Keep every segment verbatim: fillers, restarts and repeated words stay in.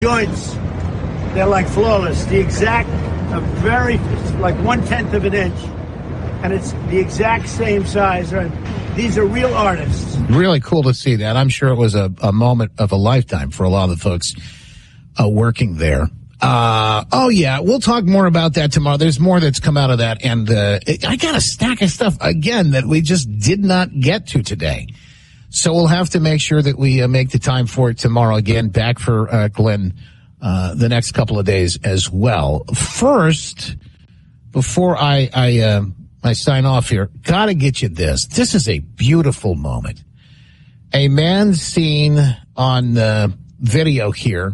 joints, they're like flawless. The exact, a very, like one-tenth of an inch. And it's the exact same size. These are real artists. Really cool to see that. I'm sure it was a, a moment of a lifetime for a lot of the folks uh, working there. Uh, oh, yeah, we'll talk more about that tomorrow. There's more that's come out of that. And uh, I got a stack of stuff, again, that we just did not get to today. So we'll have to make sure that we uh, make the time for it tomorrow. Again, back for uh, Glenn uh, the next couple of days as well. First, before I... I uh, I sign off here. Gotta get you this. This is a beautiful moment. A man seen on uh, video here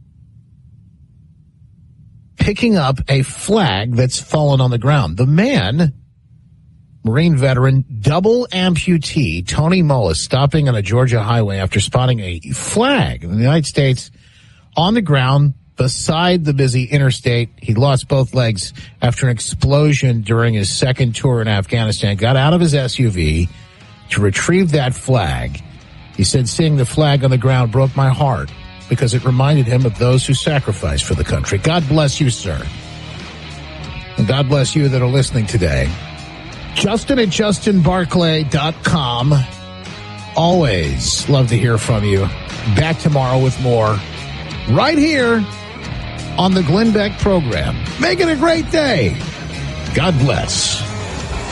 picking up a flag that's fallen on the ground. The man, Marine veteran, double amputee, Tony Mullis, stopping on a Georgia highway after spotting a flag in the United States on the ground beside the busy interstate. He lost both legs after an explosion during his second tour in Afghanistan. Got out of his S U V to retrieve that flag. He said, seeing the flag on the ground broke my heart because it reminded him of those who sacrificed for the country. God bless you, sir. And God bless you that are listening today. Justin at justin barclay dot com. Always love to hear from you. Back tomorrow with more right here on the Glenn Beck program. Make it a great day. God bless.